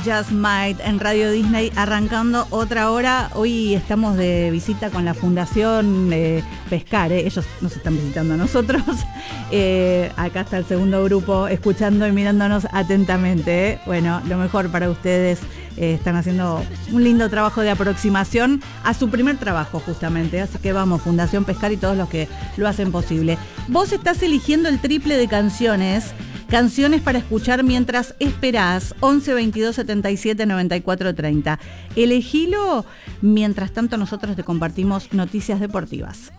Just Might en Radio Disney, arrancando otra hora. Hoy estamos de visita con la Fundación Pescar, ellos nos están visitando a nosotros. Acá está el segundo grupo escuchando y mirándonos atentamente. Bueno, lo mejor para ustedes. Están haciendo un lindo trabajo de aproximación a su primer trabajo justamente, así que vamos, Fundación Pescar y todos los que lo hacen posible. Vos estás eligiendo el triple de canciones para escuchar mientras esperás, 11 22 77 94 30. Elegilo, mientras tanto nosotros te compartimos noticias deportivas.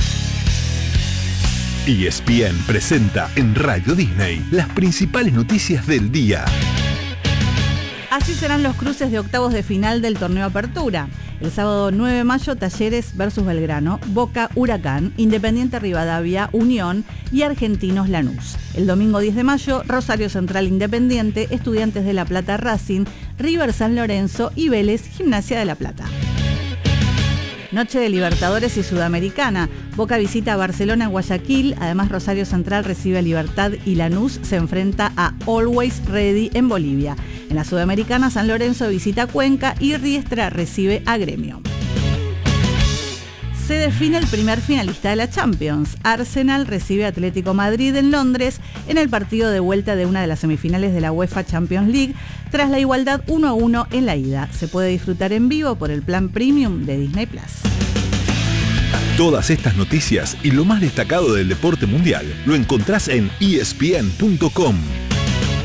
ESPN presenta en Radio Disney las principales noticias del día. Así serán los cruces de octavos de final del torneo Apertura. El sábado 9 de mayo, Talleres versus Belgrano, Boca Huracán, Independiente Rivadavia, Unión y Argentinos Lanús. El domingo 10 de mayo, Rosario Central Independiente, Estudiantes de La Plata Racing, River San Lorenzo y Vélez Gimnasia de La Plata. Noche de Libertadores y Sudamericana. Boca visita a Barcelona en Guayaquil. Además, Rosario Central recibe a Libertad y Lanús se enfrenta a Always Ready en Bolivia. En la Sudamericana, San Lorenzo visita a Cuenca y Riestra recibe a Gremio. Se define el primer finalista de la Champions. Arsenal recibe a Atlético Madrid en Londres en el partido de vuelta de una de las semifinales de la UEFA Champions League, tras la igualdad 1-1 en la ida. Se puede disfrutar en vivo por el plan Premium de Disney Plus. Todas estas noticias y lo más destacado del deporte mundial lo encontrás en ESPN.com.